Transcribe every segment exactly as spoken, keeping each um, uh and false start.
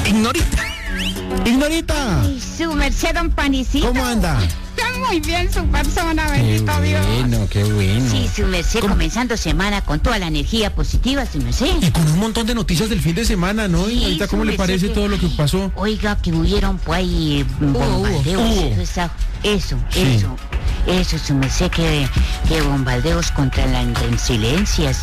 Ignorita. Ignorita. Ay, su merced, don Panicito. ¿Cómo anda? Muy bien, su persona, bendito qué Dios. bueno, qué bueno. Sí, su merced, ¿Cómo? Comenzando semana con toda la energía positiva, su merced. Y con un montón de noticias del fin de semana, ¿no? Sí, Ignorita, ¿cómo su le merced, parece que- todo lo que pasó? Oiga, que hubieron pues ahí bombardeos. hubo. Eso, esa- eso, Sí. eso, eso, su merced, que, que bombardeos contra las resiliencias,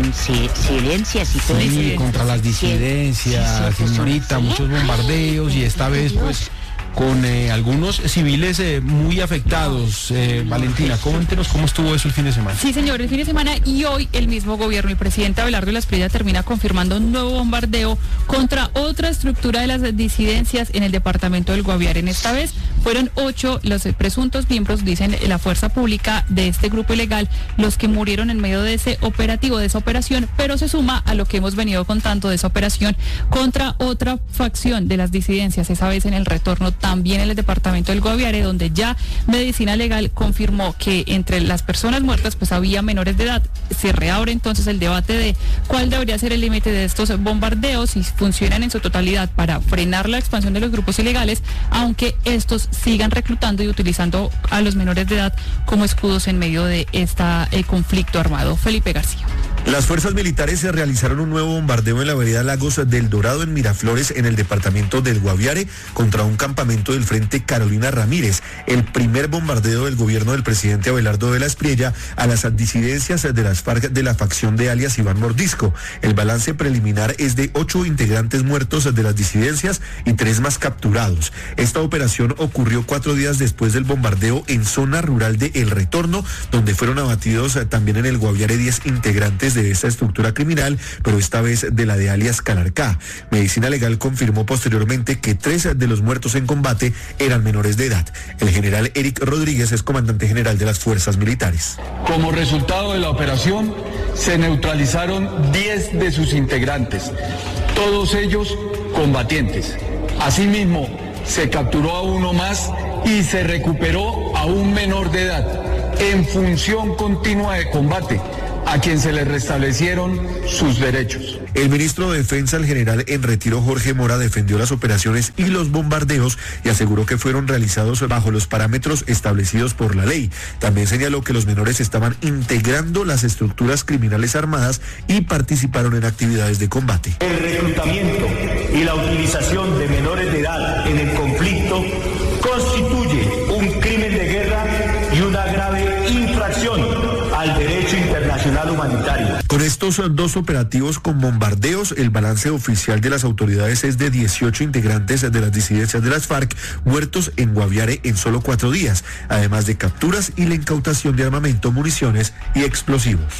resiliencias y todo Sí, eso. contra las disidencias, Sí, sí, señorita, sí. muchos bombardeos y esta vez, pues, con eh, algunos civiles eh, muy afectados. Eh, Valentina, coméntenos cómo estuvo eso el fin de semana. Sí, señor, el fin de semana y hoy el mismo gobierno, el presidente Abelardo Lasprilla termina confirmando un nuevo bombardeo contra otra estructura de las disidencias en el departamento del Guaviare. En esta vez fueron ocho los presuntos miembros, dicen la fuerza pública de este grupo ilegal, los que murieron en medio de ese operativo, de esa operación, pero se suma a lo que hemos venido contando de esa operación contra otra facción de las disidencias, esa vez en el retorno también en el departamento del Guaviare, donde ya Medicina Legal confirmó que entre las personas muertas pues había menores de edad. Se reabre entonces el debate de cuál debería ser el límite de estos bombardeos, si funcionan en su totalidad para frenar la expansión de los grupos ilegales, aunque estos sigan reclutando y utilizando a los menores de edad como escudos en medio de este conflicto armado. Felipe García. Las fuerzas militares se realizaron un nuevo bombardeo en la vereda Lagos del Dorado en Miraflores, en el departamento del Guaviare, contra un campamento del Frente Carolina Ramírez. El primer bombardeo del gobierno del presidente Abelardo de la Espriella a las disidencias de las FARC de la facción de alias Iván Mordisco. El balance preliminar es de ocho integrantes muertos de las disidencias y tres más capturados. Esta operación ocurrió cuatro días después del bombardeo en zona rural de El Retorno, donde fueron abatidos también en el Guaviare diez integrantes de esta estructura criminal, pero esta vez de la de alias Calarcá. Medicina Legal confirmó posteriormente que tres de los muertos en combate eran menores de edad. El general Eric Rodríguez es comandante general de las fuerzas militares. Como resultado de la operación, se neutralizaron diez de sus integrantes, todos ellos combatientes. Asimismo, se capturó a uno más y se recuperó a un menor de edad en función continua de combate, a quien se le restablecieron sus derechos. El ministro de Defensa, el general en retiro Jorge Mora, defendió las operaciones y los bombardeos y aseguró que fueron realizados bajo los parámetros establecidos por la ley. También señaló que los menores estaban integrando las estructuras criminales armadas y participaron en actividades de combate. El reclutamiento y la utilización de menores de edad en el conflicto constituye un crimen de guerra y una grave infracción al derecho internacional humanitario. Con estos dos operativos con bombardeos, el balance oficial de las autoridades es de dieciocho integrantes de las disidencias de las FARC muertos en Guaviare en solo cuatro días, además de capturas y la incautación de armamento, municiones y explosivos.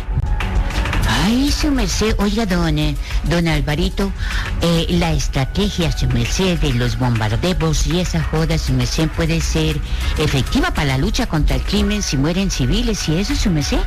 Ay, su merced, oiga, don, eh, don Alvarito, eh, la estrategia, su merced, de los bombardeos y esa joda, su merced, puede ser efectiva para la lucha contra el crimen si mueren civiles y eso, su merced.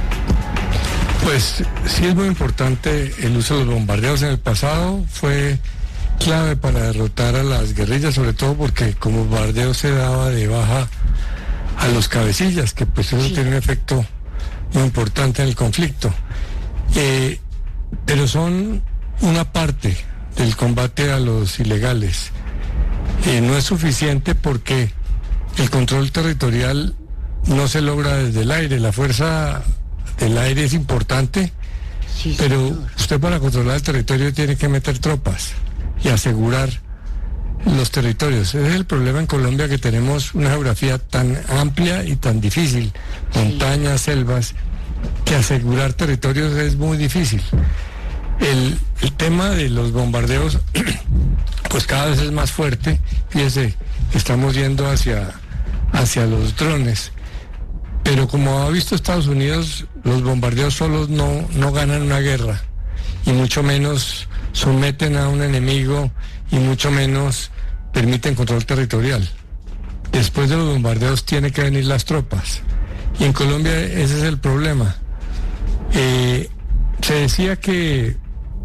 Pues sí es muy importante el uso de los bombardeos. En el pasado fue clave para derrotar a las guerrillas, sobre todo porque como bombardeo se daba de baja a los cabecillas, que pues eso Sí. tiene un efecto muy importante en el conflicto. Eh, pero son una parte del combate a los ilegales. Eh, no es suficiente porque el control territorial no se logra desde el aire. La fuerza del aire es importante, Sí, pero señor. usted para controlar el territorio tiene que meter tropas y asegurar los territorios. Ese es el problema en Colombia, que tenemos una geografía tan amplia y tan difícil, montañas, selvas, que asegurar territorios es muy difícil. El, el tema de los bombardeos pues cada vez es más fuerte. Fíjese, estamos yendo hacia, hacia los drones, pero como ha visto Estados Unidos, los bombardeos solos no, no ganan una guerra, y mucho menos someten a un enemigo, y mucho menos permiten control territorial. Después de los bombardeos tienen que venir las tropas, y en Colombia ese es el problema. Eh, se decía que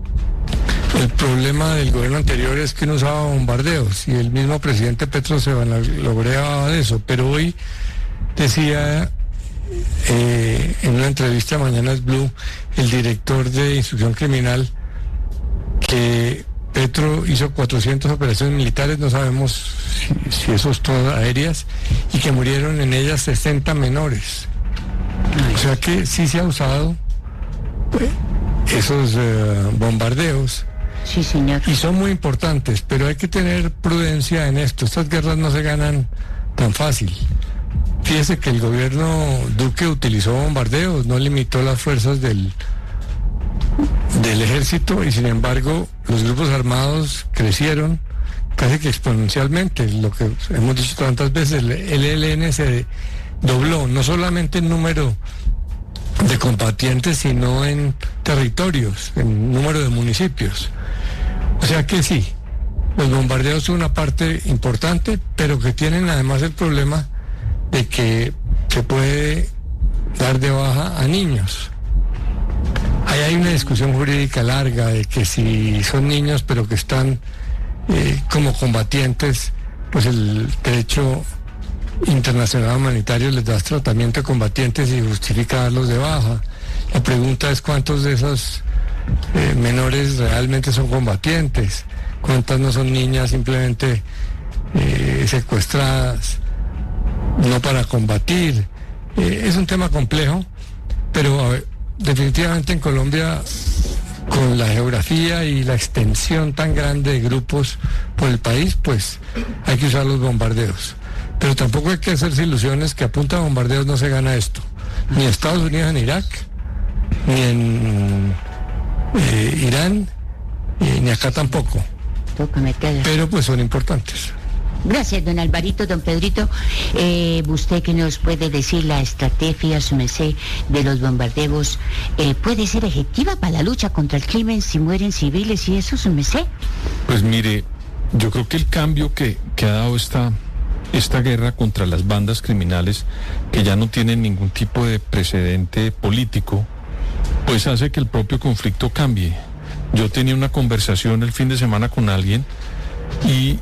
el problema del gobierno anterior es que no usaba bombardeos, y el mismo presidente Petro se vanagloriaba de eso, pero hoy decía eh, en una entrevista a Mañanas Blue el director de Instrucción Criminal que Petro hizo cuatrocientas operaciones militares, no sabemos si, si esos todas aéreas, y que murieron en ellas sesenta menores. O sea que sí se ha usado pues, esos uh, bombardeos. Sí, señor. Y son muy importantes, pero hay que tener prudencia en esto. Estas guerras no se ganan tan fácil. Fíjese que el gobierno Duque utilizó bombardeos, no limitó las fuerzas del, del ejército, y sin embargo los grupos armados crecieron casi que exponencialmente. Lo que hemos dicho tantas veces, el E L N se dobló, no solamente en número de combatientes, sino en territorios, en número de municipios. O sea que sí, los bombardeos son una parte importante, pero que tienen además el problema de que se puede dar de baja a niños. Ahí hay una discusión jurídica larga de que si son niños pero que están eh, como combatientes, pues el derecho internacional humanitario les da tratamiento de combatientes y justifica darlos de baja. La pregunta es cuántos de esos eh, menores realmente son combatientes, cuántas no son niñas simplemente eh, secuestradas, no para combatir. Eh, es un tema complejo, pero a ver, definitivamente en Colombia, con la geografía y la extensión tan grande de grupos por el país, pues hay que usar los bombardeos. Pero tampoco hay que hacerse ilusiones que a punta de bombardeos no se gana esto. Ni en Estados Unidos en Irak, ni en eh, Irán, eh, ni acá tampoco. Pero pues son importantes. Gracias, don Alvarito, don Pedrito. Eh, ¿Usted qué nos puede decir? La estrategia, su merced, de los bombardeos, eh, ¿puede ser efectiva para la lucha contra el crimen si mueren civiles y eso, su merced? Pues mire, yo creo que el cambio que, que ha dado esta, esta guerra contra las bandas criminales, que ya no tienen ningún tipo de precedente político, pues hace que el propio conflicto cambie. Yo tenía una conversación el fin de semana con alguien y...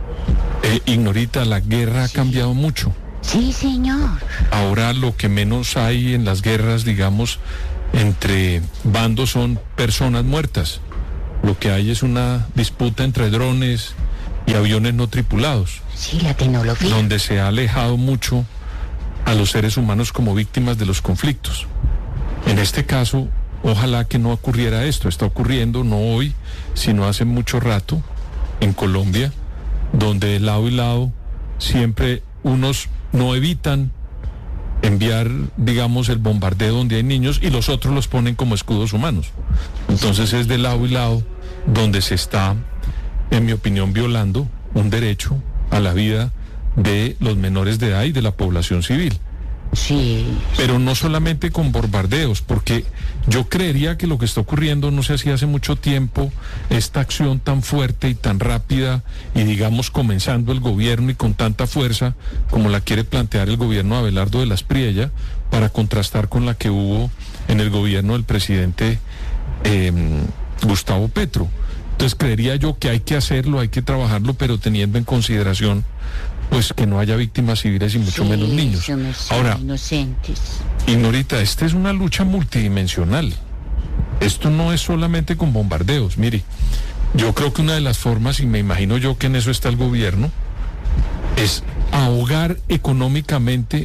Eh, Ignorita, la guerra sí. ha cambiado mucho. Sí, señor. Ahora lo que menos hay en las guerras, digamos, entre bandos son personas muertas. Lo que hay es una disputa entre drones y aviones no tripulados. Sí, la tecnología. Donde se ha alejado mucho a los seres humanos como víctimas de los conflictos. En este caso, ojalá que no ocurriera esto. Está ocurriendo no hoy, sino hace mucho rato en Colombia, donde de lado y lado siempre unos no evitan enviar, digamos, el bombardeo donde hay niños y los otros los ponen como escudos humanos. Entonces es de lado y lado donde se está, en mi opinión, violando un derecho a la vida de los menores de edad y de la población civil. Sí. Pero no solamente con bombardeos, porque yo creería que lo que está ocurriendo, no sé si hace mucho tiempo, esta acción tan fuerte y tan rápida, y digamos comenzando el gobierno y con tanta fuerza como la quiere plantear el gobierno de Abelardo de la Espriella, para contrastar con la que hubo en el gobierno del presidente eh, Gustavo Petro. Entonces creería yo que hay que hacerlo, hay que trabajarlo, pero teniendo en consideración pues que no haya víctimas civiles y mucho sí, menos niños. Ahora, inocentes. Ignorita, esta es una lucha multidimensional. Esto no es solamente con bombardeos. Mire, yo creo que una de las formas, y me imagino yo que en eso está el gobierno, es ahogar económicamente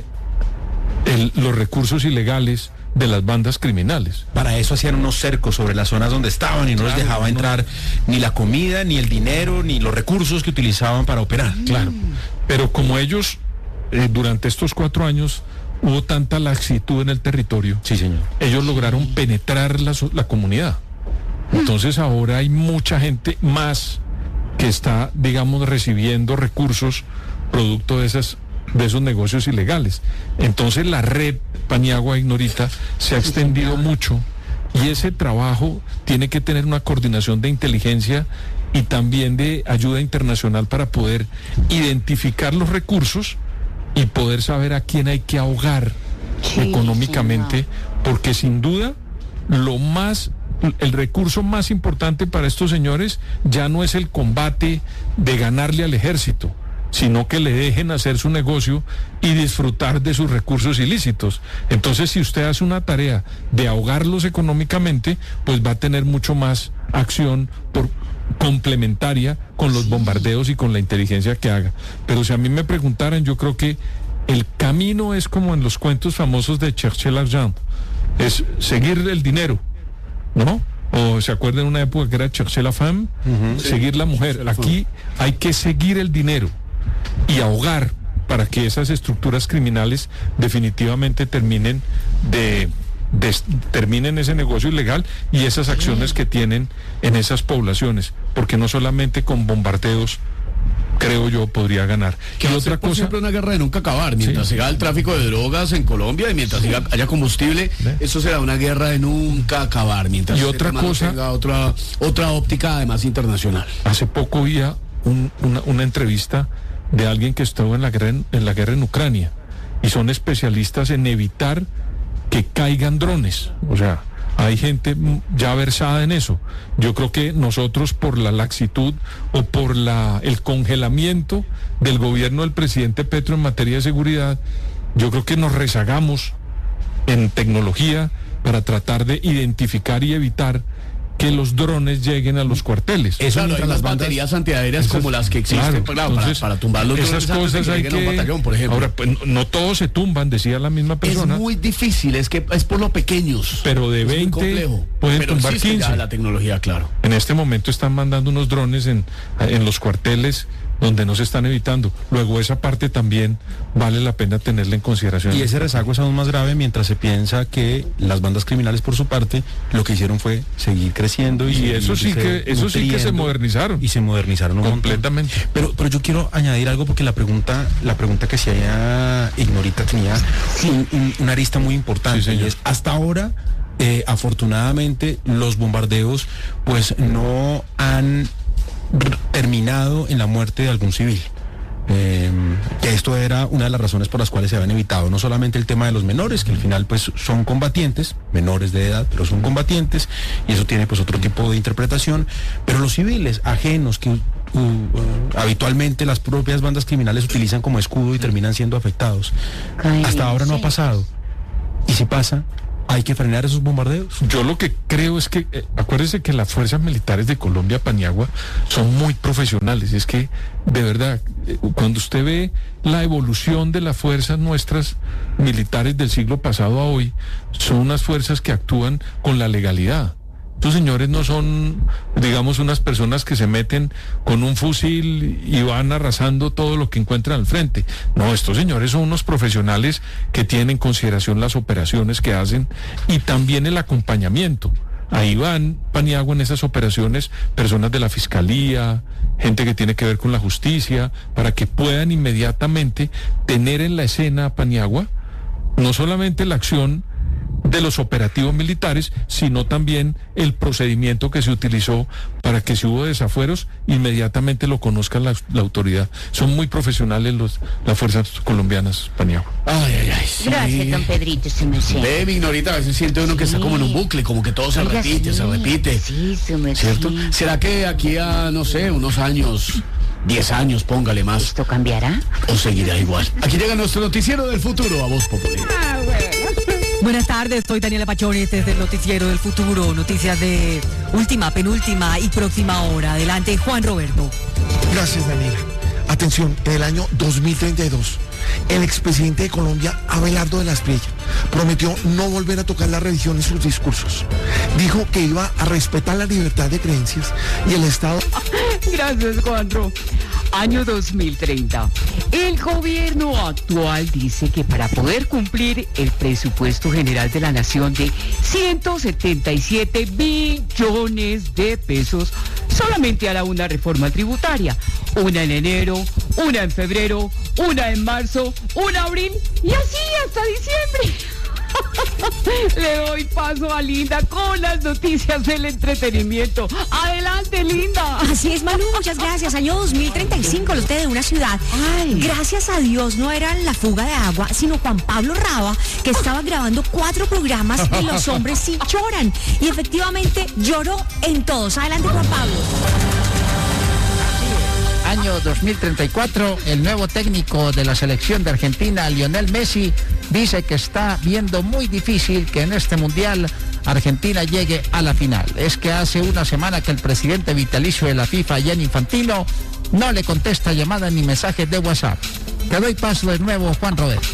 el, los recursos ilegales de las bandas criminales. Para eso hacían unos cercos sobre las zonas donde estaban y no claro, les dejaba no. entrar ni la comida, ni el dinero, ni los recursos que utilizaban para operar. Claro, pero como ellos, eh, durante estos cuatro años, hubo tanta laxitud en el territorio, sí, señor. Ellos lograron penetrar la, la comunidad. Entonces ahora hay mucha gente más que está, digamos, recibiendo recursos producto de esas de esos negocios ilegales. Entonces la red Paniagua Ignorita se ha extendido mucho y ese trabajo tiene que tener una coordinación de inteligencia y también de ayuda internacional para poder identificar los recursos y poder saber a quién hay que ahogar sí, económicamente, sí, no. porque sin duda lo más el recurso más importante para estos señores ya no es el combate de ganarle al ejército, sino que le dejen hacer su negocio y disfrutar de sus recursos ilícitos. Entonces, si usted hace una tarea de ahogarlos económicamente, pues va a tener mucho más acción por complementaria con los bombardeos y con la inteligencia que haga. Pero si a mí me preguntaran, yo creo que el camino es como en los cuentos famosos de Cherchez l'Argent, es seguir el dinero, ¿no? O se acuerdan en una época que era Cherchez la femme, uh-huh. seguir la mujer. Aquí hay que seguir el dinero y ahogar para que esas estructuras criminales definitivamente terminen de, de terminen ese negocio ilegal y esas acciones que tienen en esas poblaciones, porque no solamente con bombardeos, creo yo, podría ganar. Que otra cosa, siempre una guerra de nunca acabar, mientras sí. siga el tráfico de drogas en Colombia y mientras siga, haya combustible, ¿Eh? eso será una guerra de nunca acabar, mientras y otra cosa, tenga otra otra óptica además internacional. Hace poco vi un, una, una entrevista de alguien que estuvo en la guerra en, en la guerra en Ucrania y son especialistas en evitar que caigan drones, o sea, hay gente ya versada en eso. Yo creo que nosotros, por la laxitud o por la el congelamiento del gobierno del presidente Petro en materia de seguridad, yo creo que nos rezagamos en tecnología para tratar de identificar y evitar que los drones lleguen a los cuarteles. Eso, claro, hay las baterías antiaéreas esas, como las que existen, claro, claro, entonces, para, para tumbar los drones. Esas cosas hay que... que batallón, por ejemplo. Ahora, pues, no todos se tumban, decía la misma persona. Es muy difícil, es que es por lo pequeños. Pero de veinte pueden pero tumbar quince. Ya la tecnología, claro. En este momento están mandando unos drones en, en los cuarteles donde no se están evitando. Luego esa parte también vale la pena tenerla en consideración. Y ese rezago es aún más grave mientras se piensa que las bandas criminales, por su parte, lo que hicieron fue seguir creciendo. Y, y eso sí que eso sí que se modernizaron. Y se modernizaron un completamente. Montón. Pero pero yo quiero añadir algo, porque la pregunta la pregunta que se haya Ignorita tenía un, un, una arista muy importante. Sí, y es, hasta ahora, eh, afortunadamente, los bombardeos pues no han terminado en la muerte de algún civil. Eh, que esto era una de las razones por las cuales se habían evitado no solamente el tema de los menores, que al final pues son combatientes, menores de edad, pero son combatientes, y eso tiene pues otro tipo de interpretación, pero los civiles ajenos que uh, uh, habitualmente las propias bandas criminales utilizan como escudo y terminan siendo afectados. Ay, hasta ahora no sí. ha pasado. Y si pasa, ¿hay que frenar esos bombardeos? Yo lo que creo es que, eh, acuérdese que las fuerzas militares de Colombia, Paniagua, son muy profesionales. Es que, de verdad, eh, cuando usted ve la evolución de las fuerzas nuestras militares del siglo pasado a hoy, son unas fuerzas que actúan con la legalidad. Estos señores no son, digamos, unas personas que se meten con un fusil y van arrasando todo lo que encuentran al frente. No, estos señores son unos profesionales que tienen en consideración las operaciones que hacen y también el acompañamiento. Ahí van, Paniagua, en esas operaciones, personas de la Fiscalía, gente que tiene que ver con la justicia, para que puedan inmediatamente tener en la escena, Paniagua, no solamente la acción de los operativos militares, sino también el procedimiento que se utilizó para que si hubo desafueros, inmediatamente lo conozca la, la autoridad. Son muy profesionales los, las fuerzas colombianas, Paniagua. Ay, ay, ay. Sí. Gracias, don Pedrito, se me siente. Ve, Ignorita, a veces siente uno que sí. está como en un bucle, como que todo se Oiga, repite, sí. se repite. Sí, se me ¿Cierto? Sí. ¿Será que aquí a, no sé, unos años, diez años, póngale más? ¿Esto cambiará? ¿O seguirá igual? Aquí llega nuestro noticiero del futuro, a Voz Popular. Ah, bueno. Buenas tardes, soy Daniela Pachones desde el Noticiero del Futuro, noticias de última, penúltima y próxima hora. Adelante, Juan Roberto. Gracias, Daniela. Atención, en el año dos mil treinta y dos, el expresidente de Colombia, Abelardo de la Espriella, prometió no volver a tocar la religión en sus discursos. Dijo que iba a respetar la libertad de creencias y el Estado... Gracias, Juanro. Año dos mil treinta. El gobierno actual dice que para poder cumplir el presupuesto general de la nación de ciento setenta y siete billones de pesos, solamente hará una reforma tributaria. Una en enero, una en febrero, una en marzo, una en abril y así hasta diciembre. Le doy paso a Linda con las noticias del entretenimiento. Adelante, Linda. Así es, Manu, muchas gracias. Año dos mil treinta y cinco, los de una ciudad. Ay. Gracias a Dios no era La Fuga de Agua, sino Juan Pablo Raba, que estaba grabando cuatro programas y Los Hombres Sí Lloran. Y efectivamente lloró en todos. Adelante, Juan Pablo. Año año dos mil treinta y cuatro, el nuevo técnico de la selección de Argentina, Lionel Messi, dice que está viendo muy difícil que en este mundial Argentina llegue a la final. Es que hace una semana que el presidente vitalicio de la FIFA, Gianni Infantino, no le contesta llamada ni mensajes de WhatsApp. Te doy paso de nuevo, Juan Roberto.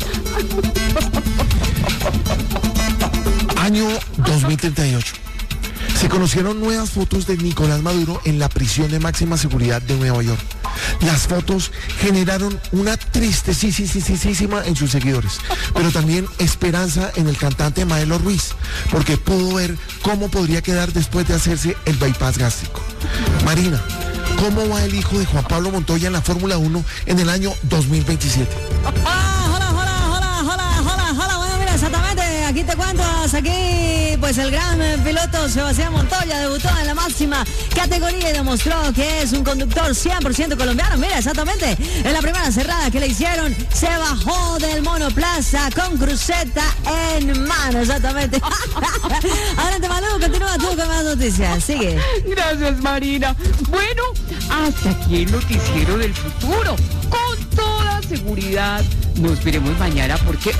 Año dos mil treinta y ocho. Se conocieron nuevas fotos de Nicolás Maduro en la prisión de máxima seguridad de Nueva York. Las fotos generaron una tristezísima en sus seguidores, pero también esperanza en el cantante Maelo Ruiz, porque pudo ver cómo podría quedar después de hacerse el bypass gástrico. Marina, ¿cómo va el hijo de Juan Pablo Montoya en la Fórmula uno en el año dos mil veintisiete? Ah, hola, hola, hola, hola, hola, hola, bueno, mira, exactamente, aquí te cuento, aquí, pues el gran piloto Sebastián Montoya debutó en la máxima categoría y demostró que es un conductor cien por ciento colombiano. Mira, exactamente, en la primera cerrada que le hicieron, se bajó del monoplaza con cruceta en mano, exactamente. Adelante, Malú, continúa tú con más noticias, sigue. Gracias, Marina. Bueno, hasta aquí el noticiero del futuro. Con toda seguridad, nos veremos mañana porque